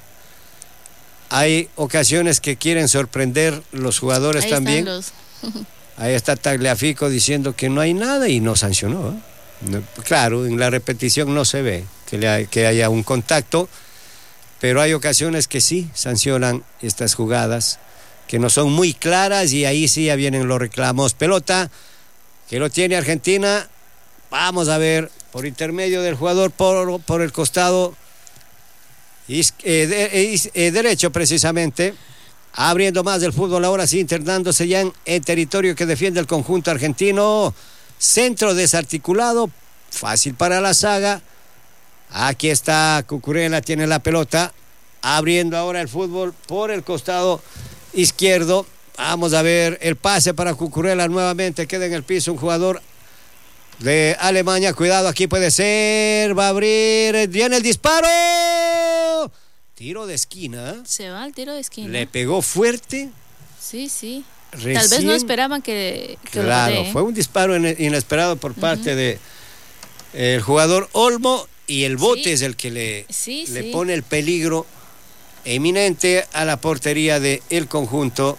Hay ocasiones que quieren sorprender los jugadores Ahí también. están los... Ahí está Tagliafico diciendo que no hay nada y no sancionó. ¿eh? No, claro, en la repetición no se ve que, le hay, que haya un contacto, pero hay ocasiones que sí sancionan estas jugadas, que no son muy claras, y ahí sí ya vienen los reclamos. Pelota que lo tiene Argentina. Vamos a ver, por intermedio del jugador por, por el costado is, eh, de, is, eh, derecho precisamente, abriendo más del fútbol ahora sí, internándose ya en el territorio que defiende el conjunto argentino. Centro desarticulado, fácil para la saga. Aquí está Cucurella, tiene la pelota, abriendo ahora el fútbol por el costado izquierdo. Vamos a ver el pase para Cucurella nuevamente, queda en el piso un jugador de Alemania. Cuidado, aquí puede ser, va a abrir, viene el disparo. Tiro de esquina. Se va al tiro de esquina. Le pegó fuerte. Sí, sí. Recién, Tal vez no esperaban que, que claro, lo rodee. fue un disparo inesperado por parte uh-huh. de el jugador Olmo, y el bote sí. es el que le, sí, le sí. pone el peligro eminente a la portería del conjunto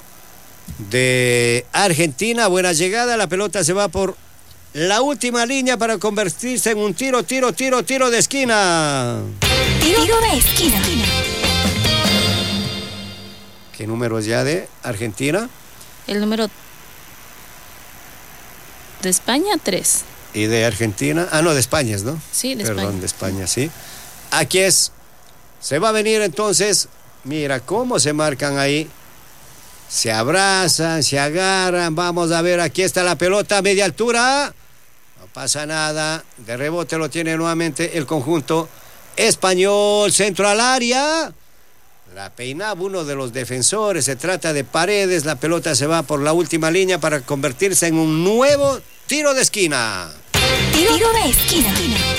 de Argentina. Buena llegada, la pelota se va por la última línea para convertirse en un tiro, tiro, tiro, tiro de esquina. Tiro, tiro de esquina. ¿Qué número es ya de Argentina? El número de España, tres. ¿Y de Argentina? Ah, no, de España, ¿no? Sí, de Perdón, España. de España, sí. Aquí es. Se va a venir entonces. Mira cómo se marcan ahí. Se abrazan, se agarran. Vamos a ver, aquí está la pelota a media altura. No pasa nada. De rebote lo tiene nuevamente el conjunto español. Centro al área. La peinaba uno de los defensores. Se trata de Paredes. La pelota se va por la última línea para convertirse en un nuevo tiro de esquina. Tiro, tiro de esquina.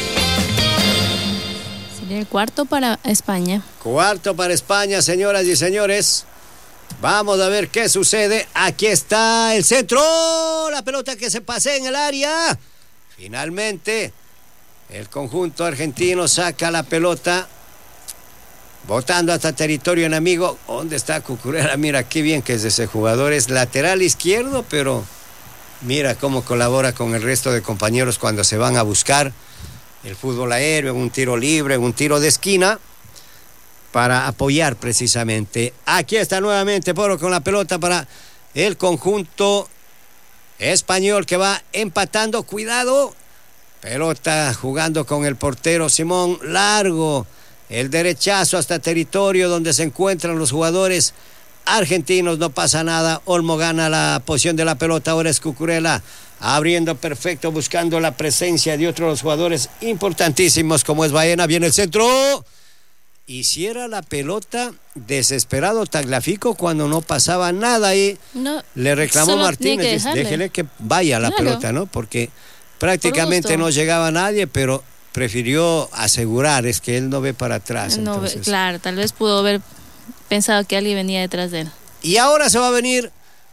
Sería el cuarto para España. Cuarto para España, señoras y señores. Vamos a ver qué sucede. Aquí está el centro. La pelota que se pasea en el área. Finalmente, el conjunto argentino saca la pelota, botando hasta territorio enemigo. ¿Dónde está Cucurella? Mira qué bien que es ese jugador. Es lateral izquierdo, pero mira cómo colabora con el resto de compañeros cuando se van a buscar el fútbol aéreo, en un tiro libre, en un tiro de esquina, para apoyar precisamente. Aquí está nuevamente Poro con la pelota para el conjunto español, que va empatando. Cuidado, pelota jugando con el portero Simón, largo el derechazo hasta territorio donde se encuentran los jugadores argentinos. No pasa nada. Olmo gana la posición de la pelota. Ahora es Cucurella abriendo perfecto, buscando la presencia de otros jugadores importantísimos como es Baena. Viene el centro. Hiciera la pelota desesperado Tagliafico cuando no pasaba nada ahí. No, le reclamó Martínez, que déjele que vaya la claro. pelota, ¿no? Porque prácticamente no llegaba nadie, pero prefirió asegurar, es que él no ve para atrás. No, entonces. Claro, tal vez pudo haber pensado que alguien venía detrás de él. Y ahora se va a venir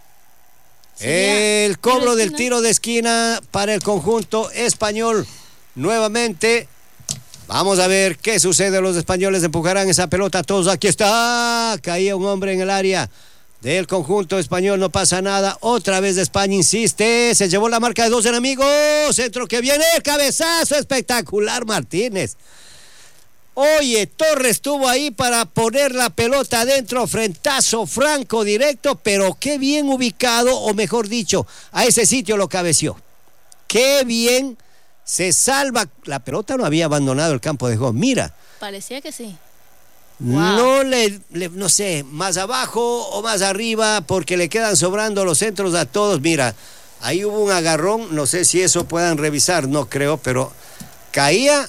Sería el cobro tiro de del tiro de esquina para el conjunto español. Nuevamente, vamos a ver qué sucede. Los españoles empujarán esa pelota todos. Aquí está, caía un hombre en el área del conjunto español, no pasa nada. Otra vez de España insiste, se llevó la marca de dos enemigos. Centro que viene, cabezazo espectacular Martínez. Oye, Torres estuvo ahí para poner la pelota adentro, frentazo franco directo, pero qué bien ubicado, o mejor dicho, a ese sitio lo cabeció. Qué bien se salva. La pelota no había abandonado el campo de juego. Mira. Parecía que sí. No Wow. le, le, no sé, más abajo o más arriba, porque le quedan sobrando los centros a todos. Mira, ahí hubo un agarrón, no sé si eso puedan revisar, no creo, pero caía.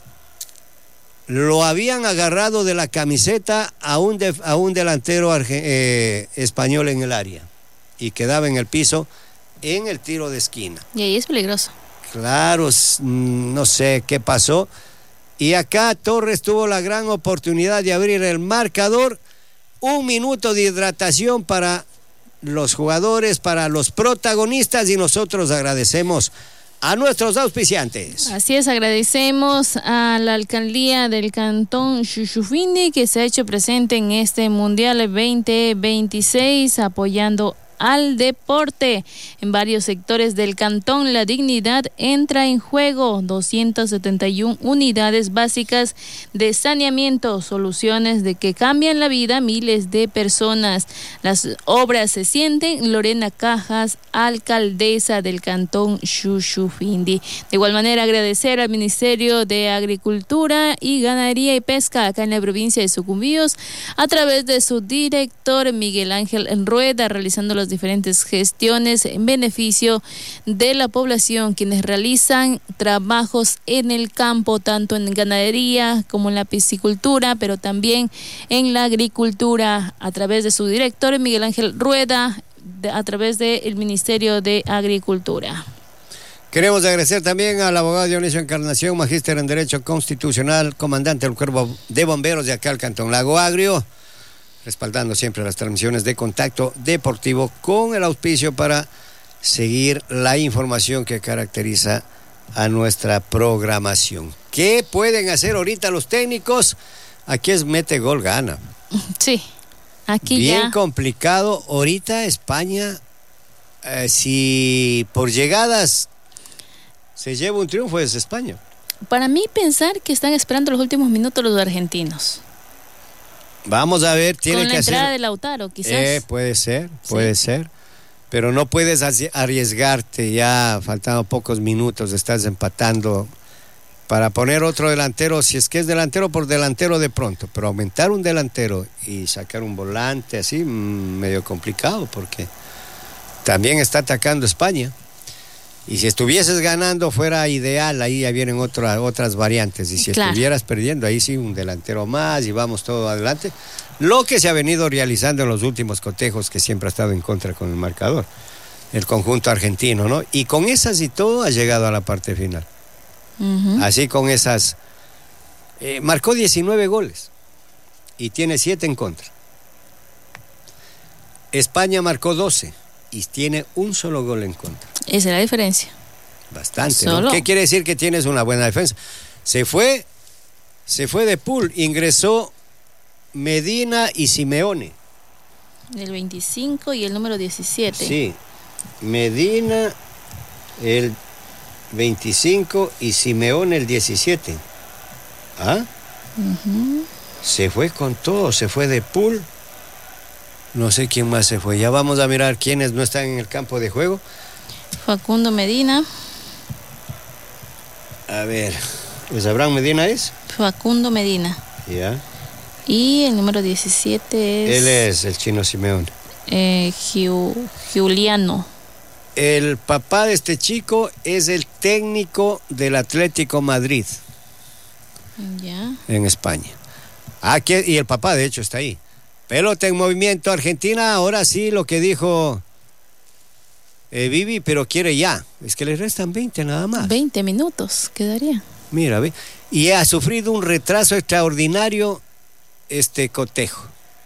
Lo habían agarrado de la camiseta a un, de, a un delantero arge, eh, español en el área y quedaba en el piso en el tiro de esquina. Y ahí es peligroso. Claro, no sé qué pasó. Y acá Torres tuvo la gran oportunidad de abrir el marcador. Un minuto de hidratación para los jugadores, para los protagonistas, y nosotros agradecemos a nuestros auspiciantes. Así es, agradecemos a la alcaldía del cantón Shushufindi que se ha hecho presente en este Mundial veinte veintiséis apoyando al deporte. En varios sectores del cantón la dignidad entra en juego. doscientas setenta y una unidades básicas de saneamiento, soluciones de que cambian la vida a miles de personas. Las obras se sienten. Lorena Cajas, alcaldesa del cantón Shushufindi. De igual manera, agradecer al Ministerio de Agricultura y Ganadería y Pesca acá en la provincia de Sucumbíos a través de su director Miguel Ángel Rueda, realizando las diferentes gestiones en beneficio de la población, quienes realizan trabajos en el campo, tanto en ganadería como en la piscicultura, pero también en la agricultura, a través de su director Miguel Ángel Rueda, de, a través del Ministerio de Agricultura. Queremos agradecer también al abogado Dionisio Encarnación, magíster en Derecho Constitucional, comandante del Cuerpo de Bomberos de acá al Cantón Lago Agrio, respaldando siempre las transmisiones de Contacto Deportivo con el auspicio para seguir la información que caracteriza a nuestra programación. ¿Qué pueden hacer ahorita los técnicos? Aquí es mete gol, gana. Sí, aquí bien ya. complicado. Ahorita España, eh, si por llegadas se lleva un triunfo, es España. Para mí pensar que están esperando los últimos minutos los argentinos. Vamos a ver, tiene Con la que entrada hacer. de Lautaro, quizás. Eh, puede ser, puede sí. ser. Pero no puedes arriesgarte ya, faltando pocos minutos, estás empatando para poner otro delantero, si es que es delantero por delantero de pronto, pero aumentar un delantero y sacar un volante así, mmm, medio complicado, porque también está atacando España. Y si estuvieses ganando fuera ideal, ahí ya vienen otra, otras variantes. Y si claro. estuvieras perdiendo, ahí sí un delantero más y vamos todo adelante. Lo que se ha venido realizando en los últimos cotejos, que siempre ha estado en contra con el marcador, el conjunto argentino, ¿no? Y con esas y todo ha llegado a la parte final. Uh-huh. Así con esas, eh, marcó diecinueve goles y tiene siete en contra. España marcó doce y tiene un solo gol en contra. Esa es la diferencia. Bastante, ¿no? ¿Qué quiere decir? Que tienes una buena defensa. Se fue, se fue de pool, ingresó Medina y Simeone. El veinticinco y el número diecisiete. Sí, Medina el veinticinco y Simeone el diecisiete. ¿Ah? Uh-huh. Se fue con todo, se fue de pool. No sé quién más se fue. Ya vamos a mirar quiénes no están en el campo de juego. Facundo Medina. A ver, ¿es Abraham Medina es? Facundo Medina. Ya. Y el número diecisiete es... Él es el chino Simeone. Eh, Giu, Giuliano. El papá de este chico es el técnico del Atlético Madrid. Ya. En España. Aquí, y el papá de hecho está ahí. Pelota en movimiento, Argentina, ahora sí lo que dijo eh, Vivi, pero quiere ya. Es que le restan veinte nada más. veinte minutos quedaría. Mira, ve. Y ha sufrido un retraso extraordinario este cotejo.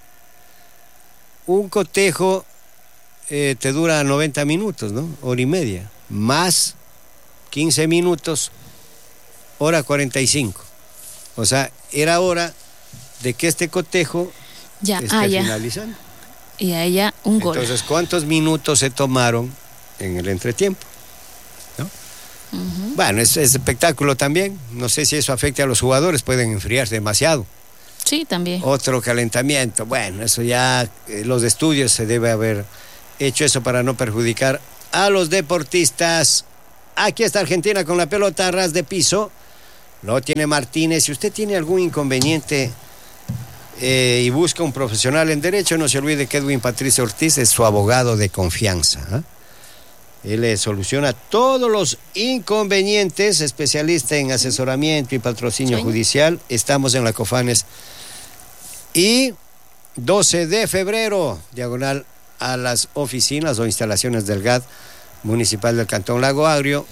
Un cotejo eh, te dura noventa minutos, ¿no? Hora y media. Más quince minutos, hora cuarenta y cinco. O sea, era hora de que este cotejo ya esté haya finalizando. Y haya un gol. Entonces, ¿cuántos minutos se tomaron en el entretiempo? ¿No? Ujú. Bueno, es, es espectáculo también. No sé si eso afecta a los jugadores, pueden enfriarse demasiado. Sí, también. Otro calentamiento. Bueno, eso ya, eh, los estudios se debe haber hecho eso para no perjudicar a los deportistas. Aquí está Argentina con la pelota a ras de piso. Lo tiene Martínez. Si usted tiene algún inconveniente eh, y busca un profesional en derecho, no se olvide que Edwin Patricio Ortiz es su abogado de confianza, ¿eh? Él le soluciona todos los inconvenientes, especialista en asesoramiento y patrocinio Sueño. judicial. Estamos en la Cofanes. Y doce de febrero, diagonal a las oficinas o instalaciones del G A D municipal del Cantón Lago Agrio.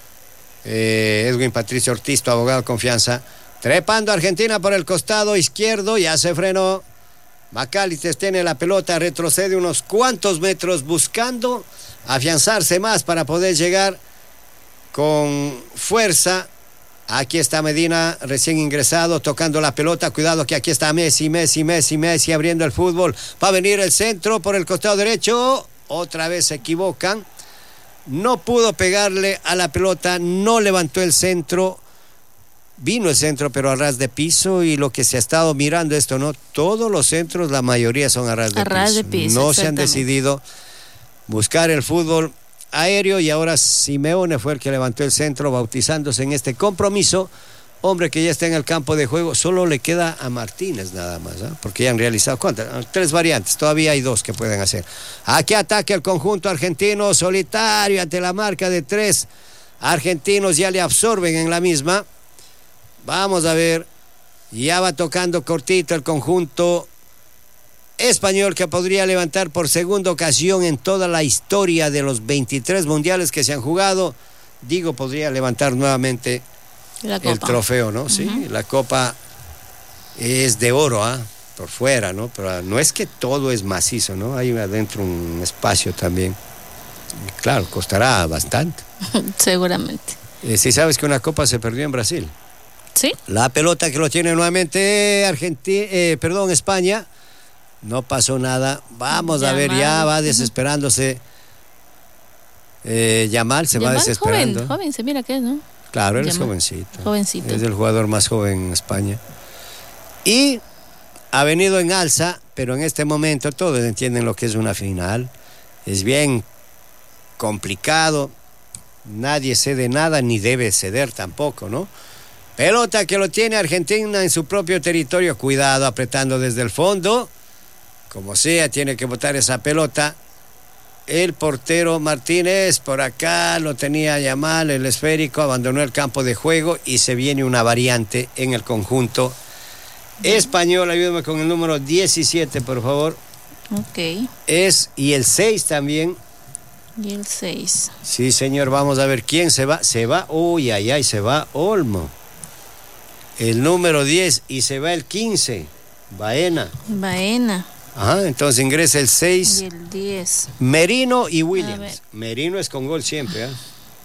Eh, Edwin Patricio Ortiz, tu abogado de confianza. Trepando Argentina por el costado izquierdo, ya se frenó. Macalister tiene la pelota, retrocede unos cuantos metros buscando afianzarse más para poder llegar con fuerza. Aquí está Medina, recién ingresado, tocando la pelota. Cuidado que aquí está Messi, Messi, Messi, Messi abriendo el fútbol. Va a venir el centro por el costado derecho. Otra vez se equivocan. No pudo pegarle a la pelota, no levantó el centro. Vino el centro, pero a ras de piso, y lo que se ha estado mirando esto, ¿no? Todos los centros, la mayoría son a ras de A ras piso. de piso, No se han exactamente. decidido buscar el fútbol aéreo, y ahora Simeone fue el que levantó el centro, bautizándose en este compromiso. Hombre que ya está en el campo de juego, solo le queda a Martínez nada más, ¿eh? Porque ya han realizado, ¿cuántas? Tres variantes, todavía hay dos que pueden hacer. Aquí ataque el conjunto argentino, solitario ante la marca de tres argentinos, ya le absorben en la misma. Vamos a ver, ya va tocando cortito el conjunto español, que podría levantar por segunda ocasión en toda la historia de los veintitrés mundiales que se han jugado. Digo, podría levantar nuevamente La el copa. trofeo, ¿no? Sí, Ujú. la copa es de oro, ¿ah? Por fuera, ¿no? Pero no es que todo es macizo, ¿no? Hay adentro un espacio también. Claro, costará bastante. Seguramente. Eh, si sabes que una copa se perdió en Brasil. ¿Sí? La pelota que lo tiene nuevamente Argentina, eh, perdón, España. No pasó nada. Vamos a ver, ya Yamal. va desesperándose. Eh, Yamal se va Yamal, desesperando. Joven, joven, se mira que es, ¿no? Claro, él es Yamal. jovencito. Jovencito. Es el jugador más joven en España. Y ha venido en alza, pero en este momento todos entienden lo que es una final. Es bien complicado. Nadie cede nada, ni debe ceder tampoco, ¿no? Pelota que lo tiene Argentina en su propio territorio. Cuidado, apretando desde el fondo. Como sea, tiene que botar esa pelota. El portero Martínez, por acá lo tenía Yamal, el esférico, abandonó el campo de juego y se viene una variante en el conjunto español. Ayúdame con el número diecisiete, por favor. Ok. Es, y el seis también. Y el seis. Sí, señor, vamos a ver quién se va. Se va, uy, ay, ay, se va Olmo. El número diez, y se va el quince, Baena. Baena. Ajá, entonces ingresa el seis, Y el diez. Merino y A ver. Williams. Merino es con gol siempre, ¿eh?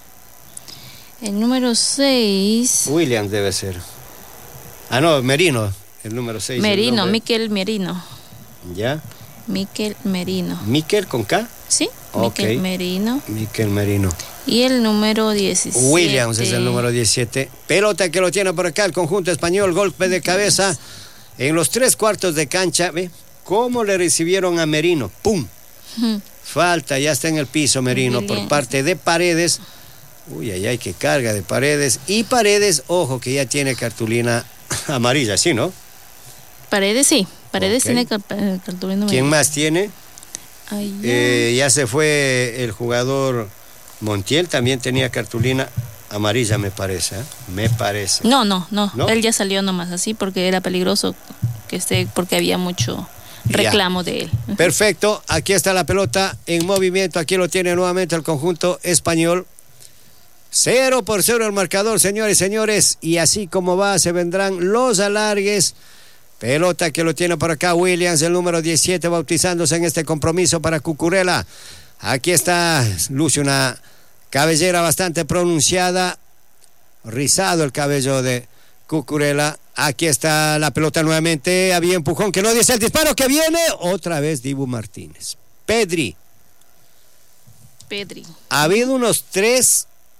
El número seis. Williams debe ser. Ah, no, Merino, el número seis. Merino, Miquel Merino. ¿Ya? Miquel Merino. Miquel con K. ¿Sí? Ok. Miquel Merino. Miquel Merino. Y el número diecisiete. Williams es el número diecisiete. Pelota que lo tiene por acá el conjunto español. Golpe de cabeza en los tres cuartos de cancha. ¿Ve cómo le recibieron a Merino? ¡Pum! Ujú. Falta, ya está en el piso Merino por Williams. parte de Paredes. Uy, ay, ay, que carga de Paredes. Y Paredes, ojo, que ya tiene cartulina amarilla, ¿sí, no? Paredes sí. Paredes Ok. tiene car- eh, cartulina ¿Quién amarilla. más tiene? Ay, ya. Eh, ya se fue el jugador Montiel, también tenía cartulina amarilla, me parece, ¿eh? Me parece. No, no, no, ¿No? Él ya salió nomás así porque era peligroso que esté, porque había mucho reclamo de él. Perfecto, aquí está la pelota en movimiento, aquí lo tiene nuevamente el conjunto español. Cero por cero el marcador, señores y señores, y así como va se vendrán los alargues. Pelota que lo tiene por acá Williams, el número diecisiete, bautizándose en este compromiso para Cucurella. Aquí está, luce una cabellera bastante pronunciada, rizado el cabello de Cucurella. Aquí está la pelota nuevamente, había empujón que no dice el disparo que viene, otra vez Dibu Martínez. Pedri, Pedri. ha habido unos tres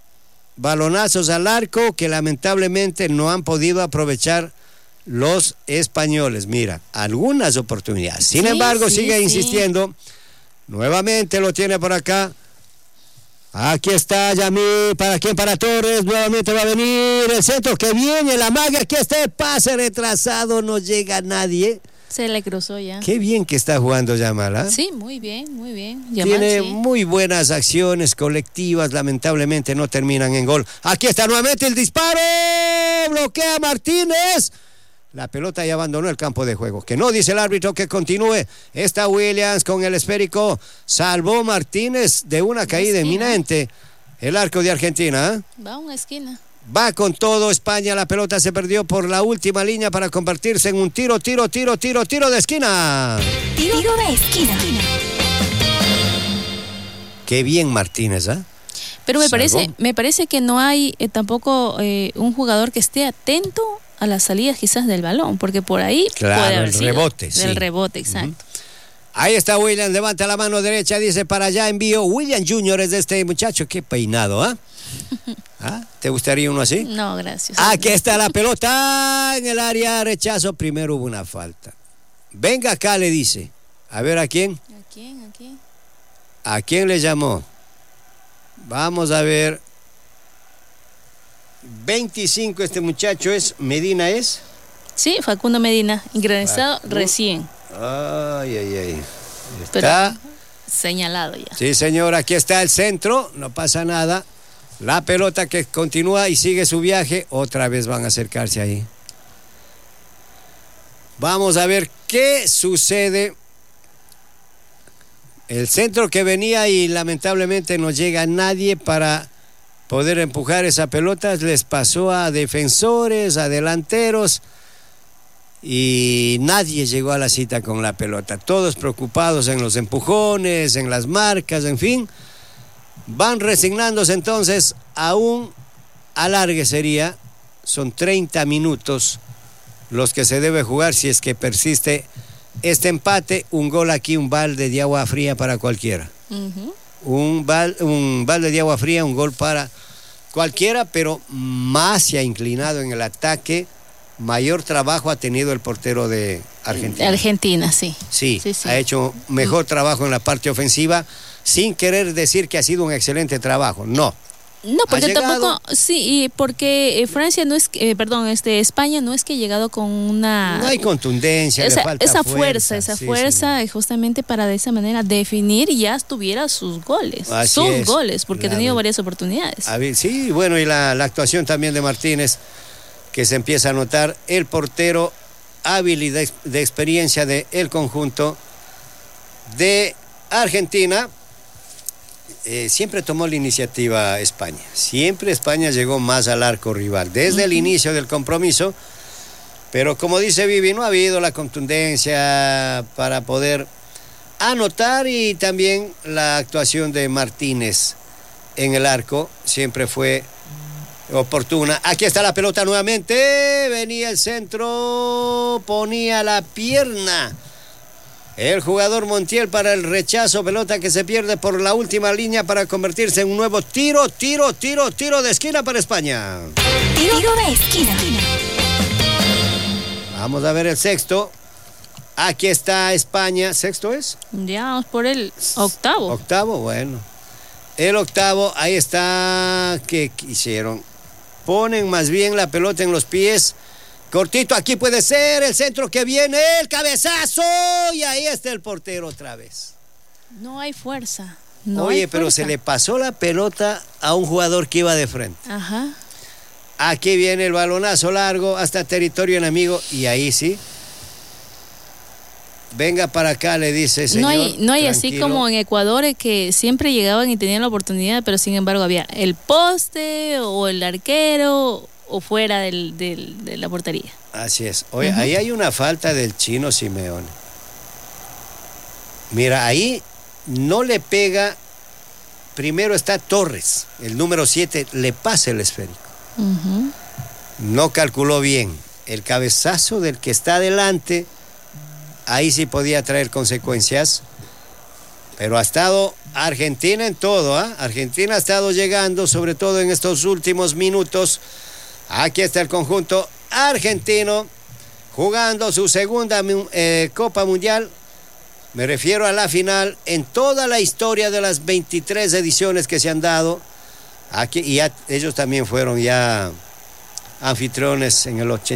balonazos al arco que lamentablemente no han podido aprovechar los españoles. Mira, algunas oportunidades. Sin Sí, embargo, sí, sigue sí. insistiendo. Nuevamente lo tiene por acá. Aquí está Yamil, ¿para quién? Para Torres, nuevamente va a venir el centro que viene, la magia, aquí está el pase retrasado, no llega nadie. Se le cruzó ya. Qué bien que está jugando Yamal, ¿ah? Sí, muy bien, muy bien. Yamal, Tiene sí. muy buenas acciones colectivas, lamentablemente no terminan en gol. Aquí está nuevamente el disparo, bloquea Martínez. La pelota ya abandonó el campo de juego. Que no dice el árbitro que continúe. Está Williams con el esférico. Salvó Martínez de una caída esquina. inminente. El arco de Argentina. ¿eh? Va a una esquina. Va con todo España. La pelota se perdió por la última línea para convertirse en un tiro, tiro, tiro, tiro, tiro de esquina. Tiro de esquina. Qué bien Martínez, ¿ah? ¿eh? Pero me Salvó. parece, me parece que no hay eh, tampoco eh, un jugador que esté atento a las salidas quizás del balón, porque por ahí Claro, puede haber el sido. rebote, Del sí. rebote, exacto. Ahí está William, levanta la mano derecha, dice para allá envío. William Junior es de este muchacho, qué peinado, ¿ah? ¿eh? ¿Ah? ¿Te gustaría uno así? No, gracias. Aquí está la pelota en el área, rechazo, primero hubo una falta. Venga acá, le dice. A ver, ¿a quién? ¿A quién? ¿A quién? ¿A quién le llamó? Vamos a ver. veinticinco este muchacho es, Medina es. Sí, Facundo Medina, ingresado Facundo. recién, Ay, ay, ay. pero Está. señalado ya. Sí, señor, aquí está el centro, no pasa nada. La pelota que continúa y sigue su viaje, otra vez van a acercarse ahí. Vamos a ver qué sucede. El centro que venía y lamentablemente no llega nadie para poder empujar esa pelota, les pasó a defensores, a delanteros y nadie llegó a la cita con la pelota. Todos preocupados en los empujones, en las marcas, en fin. Van resignándose entonces a un alargue sería, son treinta minutos los que se debe jugar si es que persiste este empate, un gol aquí, un balde de agua fría para cualquiera. Uh-huh. Un, bal, un balde de agua fría, un gol para cualquiera, pero más se ha inclinado en el ataque, mayor trabajo ha tenido el portero de Argentina. Argentina, sí. Sí, Sí, sí. ha hecho mejor trabajo en la parte ofensiva, sin querer decir que ha sido un excelente trabajo, no. No, porque Ha llegado- tampoco, sí, y porque eh, Francia no es, que- eh, perdón, este España no es que ha llegado con una No hay contundencia, esa, le falta esa fuerza, esa sí, fuerza sí. es justamente para de esa manera definir y ya tuviera sus goles, Así sus es. goles, porque ha La tenido ver- varias oportunidades. A ver, sí, bueno, y la, la actuación también de Martínez, que se empieza a notar, el portero hábil y de, de experiencia del conjunto de Argentina. Eh, siempre tomó la iniciativa España, siempre España llegó más al arco rival, desde el inicio del compromiso, pero como dice Vivi, no ha habido la contundencia para poder anotar y también la actuación de Martínez en el arco siempre fue oportuna. Aquí está la pelota nuevamente, venía el centro, ponía la pierna el jugador Montiel para el rechazo, pelota que se pierde por la última línea para convertirse en un nuevo tiro, tiro, tiro, tiro de esquina para España. Tiro de esquina. Vamos a ver el sexto. Aquí está España, ¿sexto es? Ya vamos por el octavo. Octavo, bueno. El octavo, ahí está. ¿Qué hicieron? Ponen más bien la pelota en los pies. Cortito, aquí puede ser el centro que viene, el cabezazo. Y ahí está el portero otra vez. No hay fuerza. No Oye, hay pero fuerza. se le pasó la pelota a un jugador que iba de frente. Ajá. Aquí viene el balonazo largo hasta territorio enemigo. Y ahí sí. Venga para acá, le dice, señor. No hay, no hay así tranquilo. como en Ecuador eh, que siempre llegaban y tenían la oportunidad, pero sin embargo había el poste o el arquero o fuera del, del- de la portería. Así es. Oye, ahí hay una falta del Chino Simeone. Mira, ahí no le pega. Primero está Torres, el número siete, le pasa el esférico. Ujú. No calculó bien. El cabezazo del que está adelante, ahí sí podía traer consecuencias. pero ha estado Argentina en todo, ¿eh? Argentina ha estado llegando, sobre todo en estos últimos minutos. Aquí está el conjunto argentino jugando su segunda eh, Copa Mundial. Me refiero a la final en toda la historia de las veintitrés ediciones que se han dado. Aquí, y ya, ellos también fueron ya anfitriones en el ochenta.